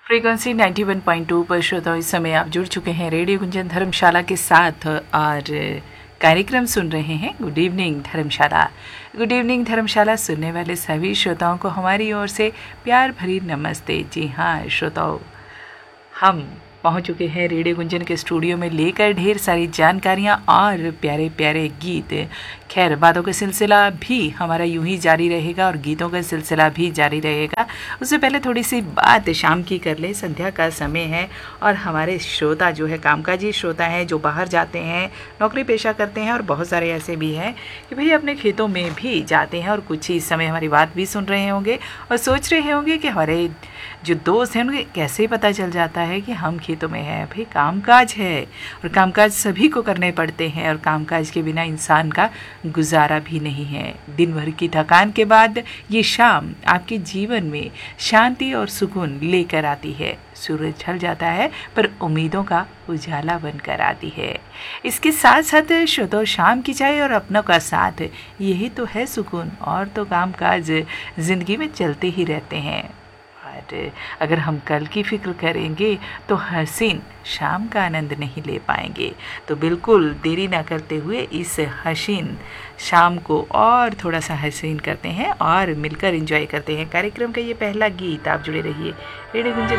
Frequency 91.2 पर श्रोताओं, इस समय आप जुड़ चुके हैं रेडियो गुंजन धर्मशाला के साथ और कार्यक्रम सुन रहे हैं गुड इवनिंग धर्मशाला। गुड इवनिंग धर्मशाला सुनने वाले सभी श्रोताओं को हमारी ओर से प्यार भरी नमस्ते। जी हाँ श्रोताओं, हम पहुंच चुके हैं रेडियो गुंजन के स्टूडियो में लेकर ढेर सारी जानकारियां और प्यारे प्यारे गीत। खैर, बातों का सिलसिला भी हमारा यूं ही जारी रहेगा और गीतों का सिलसिला भी जारी रहेगा। उससे पहले थोड़ी सी बात शाम की कर ले। संध्या का समय है और हमारे श्रोता जो है कामकाजी श्रोता हैं, जो बाहर जाते हैं, नौकरी पेशा करते हैं, और बहुत सारे ऐसे भी हैं कि भाई अपने खेतों में भी जाते हैं और कुछ ही समय हमारी बात भी सुन रहे होंगे और सोच रहे होंगे कि हमारे जो दोस्त हैं उन्हें कैसे पता चल जाता है कि हम खेतों में हैं। भाई कामकाज है और कामकाज सभी को करने पड़ते हैं और कामकाज के बिना इंसान का गुजारा भी नहीं है। दिन भर की थकान के बाद ये शाम आपके जीवन में शांति और सुकून लेकर आती है। सूरज ढल जाता है पर उम्मीदों का उजाला बनकर आती है। इसके साथ साथ श्रोताओं, शाम की चाय और अपनों का साथ, यही तो है सुकून। और तो कामकाज जिंदगी में चलते ही रहते हैं। अगर हम कल की फिक्र करेंगे तो हसीन शाम का आनंद नहीं ले पाएंगे। तो बिल्कुल देरी ना करते हुए इस हसीन शाम को और थोड़ा सा हसीन करते हैं और मिलकर एंजॉय करते हैं। कार्यक्रम का ये पहला गीत, आप जुड़े रहिए रेडियो गुंजन